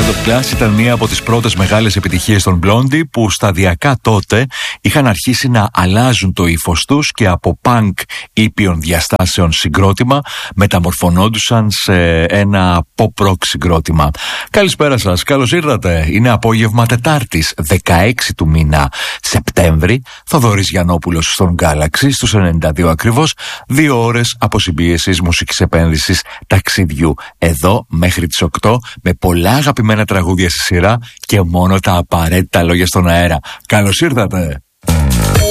World of Class ήταν μία από τις πρώτες μεγάλες επιτυχίες των Blondie, που σταδιακά τότε είχαν αρχίσει να αλλάζουν το ύφος τους και από punk ήπιων διαστάσεων συγκρότημα μεταμορφωνόντουσαν σε ένα pop rock συγκρότημα. Καλησπέρα σας, καλώς ήρθατε. Είναι απόγευμα Τετάρτης, 16 του μήνα Σεπτέμβρη. Θοδωρής Γιαννόπουλος στον Galaxy, στους 92 ακριβώς. 2 ώρες αποσυμπίεσης μουσικής επένδυσης ταξιδιού. Εδώ μέχρι τις 8 με πολλά αγαπημένα τραγούδια στη σειρά και μόνο τα απαραίτητα λόγια στον αέρα. Καλώς ήρθατε.